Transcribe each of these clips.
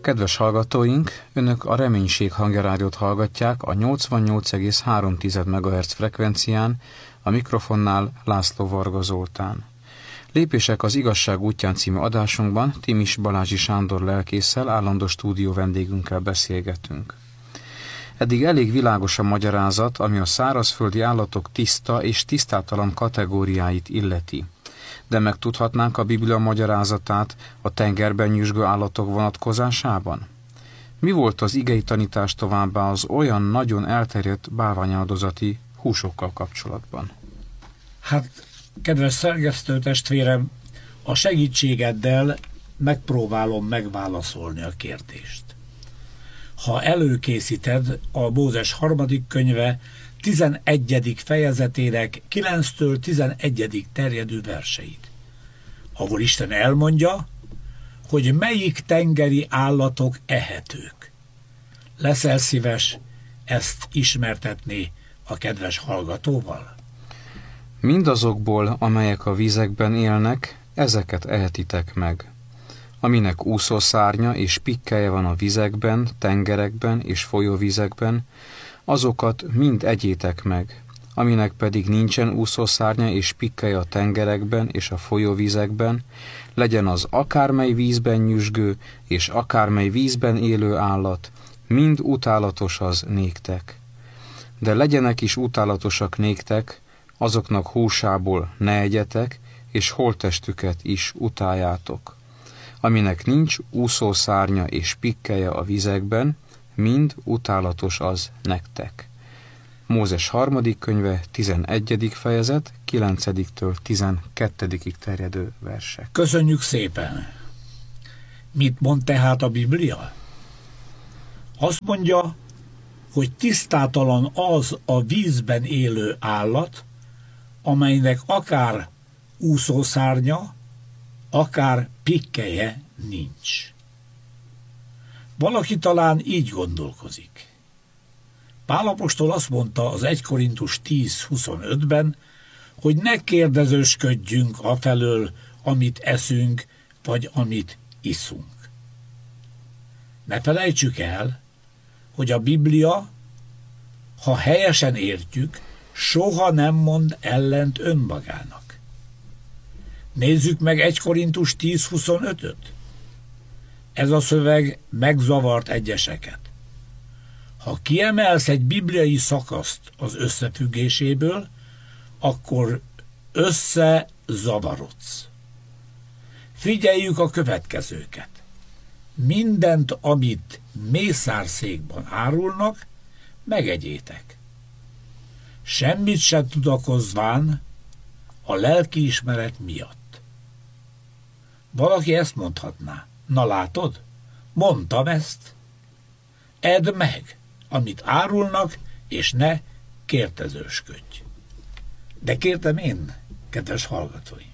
Kedves hallgatóink, Önök a Reménység Hangja Rádiót hallgatják a 88,3 MHz frekvencián, a mikrofonnál László Varga Zoltán. Lépések az igazság útján című adásunkban Timis Balázsi Sándor lelkésszel, állandó stúdió vendégünkkel beszélgetünk. Eddig elég világos a magyarázat, ami a szárazföldi állatok tiszta és tisztátalan kategóriáit illeti. De megtudhatnánk a Biblia magyarázatát a tengerben nyüzsgő állatok vonatkozásában? Mi volt az igei tanítás továbbá az olyan nagyon elterjedt bálványáldozati húsokkal kapcsolatban? Hát, kedves szerkesztő testvérem, a segítségeddel megpróbálom megválaszolni a kérdést. Ha előkészíted a Mózes 3. könyve 11. fejezetének 9-től 11. terjedő verseit, ahol Isten elmondja, hogy melyik tengeri állatok ehetők. Leszel szíves ezt ismertetni a kedves hallgatóval? Mindazokból, amelyek a vizekben élnek, ezeket ehetitek meg. Aminek úszószárnya és pikkelye van a vizekben, tengerekben és folyóvizekben, azokat mind egyétek meg. Aminek pedig nincsen úszószárnya és pikkelye a tengerekben és a folyóvizekben, legyen az akármely vízben nyüzsgő és akármely vízben élő állat, mind utálatos az néktek. De legyenek is utálatosak néktek, azoknak húsából ne egyetek, és holttestüket is utáljátok. Aminek nincs úszószárnya és pikkelye a vizekben, mind utálatos az nektek. Mózes 3. könyve, 11. fejezet, 9-től 12. terjedő versek. Köszönjük szépen! Mit mond tehát a Biblia? Azt mondja, hogy tisztátalan az a vízben élő állat, amelynek akár úszószárnya, akár pikkelye nincs. Valaki talán így gondolkozik. Pál apostol azt mondta az 1 Korintus 10.25-ben, hogy ne kérdezősködjünk afelől, amit eszünk, vagy amit iszunk. Ne felejtsük el, hogy a Biblia, ha helyesen értjük, soha nem mond ellent önmagának. Nézzük meg 1 Korintus 10.25-öt. Ez a szöveg megzavart egyeseket. Ha kiemelsz egy bibliai szakaszt az összefüggéséből, akkor összezavarodsz. Figyeljük a következőket. Mindent, amit mészárszékban árulnak, megegyétek. Semmit sem tudakozván a lelkiismeret miatt. Valaki ezt mondhatná. Na látod? Mondtam ezt. Edd meg, amit árulnak, és ne kérdezősködj. De kértem én, kedves hallgatóim.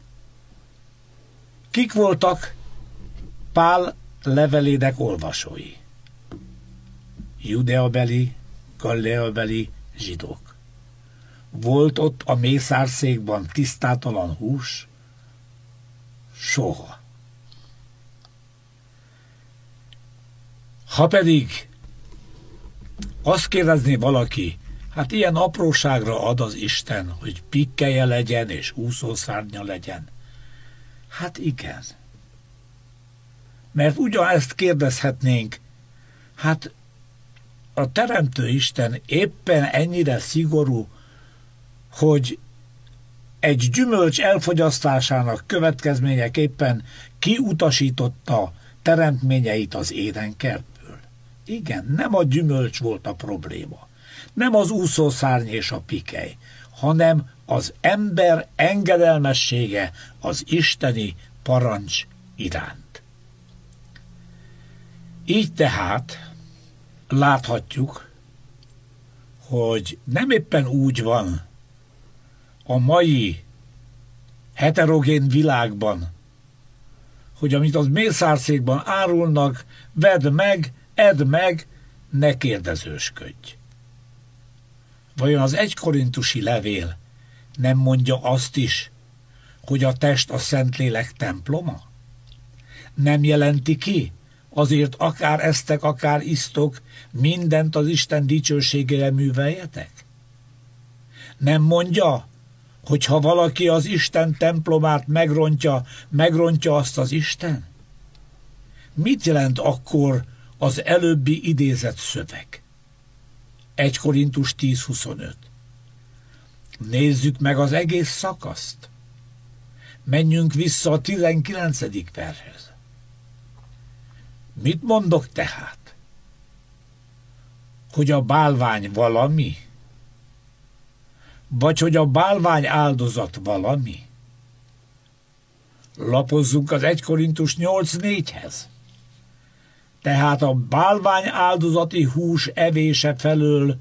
Kik voltak Pál levelének olvasói? Judeabeli, Galileabeli zsidók. Volt ott a mészárszékban tisztátalan hús? Soha. Ha pedig azt kérdezné valaki, hát ilyen apróságra ad az Isten, hogy pikkelye legyen és úszószárnya legyen. Hát igen. Mert ugyanezt kérdezhetnénk, hát a Teremtő Isten éppen ennyire szigorú, hogy egy gyümölcs elfogyasztásának következményeképpen kiutasította teremtményeit az édenkertből. Igen, nem a gyümölcs volt a probléma, nem az úszószárny és a pikely, hanem az ember engedelmessége az isteni parancs iránt. Így tehát láthatjuk, hogy nem éppen úgy van a mai heterogén világban, hogy amit az mészárszékban árulnak, vedd meg, edd meg, ne kérdezősködj. Vajon az 1 korintusi levél nem mondja azt is, hogy a test a Szentlélek temploma? Nem jelenti ki azért akár esztek, akár isztok, mindent az Isten dicsőségére műveljetek? Nem mondja, hogy ha valaki az Isten templomát megrontja azt az Isten? Mit jelent akkor az előbbi idézett szöveg? 1 Korintus 10.25. Nézzük meg az egész szakaszt. Menjünk vissza a 19. vershez. Mit mondok tehát? Hogy a bálvány valami? Vagy hogy a bálvány áldozat valami? Lapozzunk az 1 Korintus 8.4-hez. Tehát a bálvány áldozati hús evése felől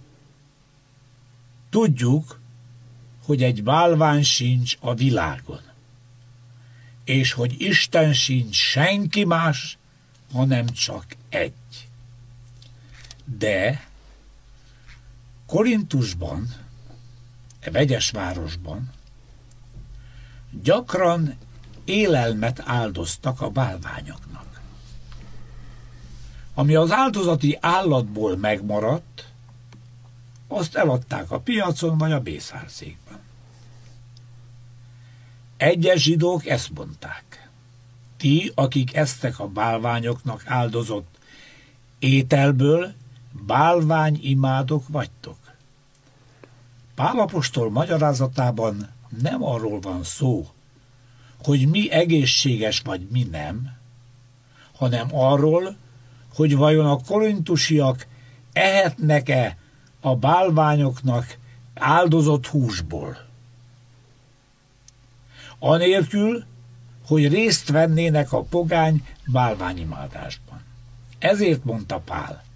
tudjuk, hogy egy bálvány sincs a világon, és hogy Isten sincs senki más, hanem csak egy. De Korintusban, e vegyes városban gyakran élelmet áldoztak a bálványoknak. Ami az áldozati állatból megmaradt, azt eladták a piacon vagy a bészárszékben. Egyes zsidók ezt mondták: ti, akik esztek a bálványoknak áldozott ételből, bálványimádók vagytok. Pál apostol magyarázatában nem arról van szó, hogy mi egészséges vagy mi nem, hanem arról, hogy vajon a korintusiak ehetnek-e a bálványoknak áldozott húsból. Anélkül, hogy részt vennének a pogány bálványimádásban. Ezért mondta Pál: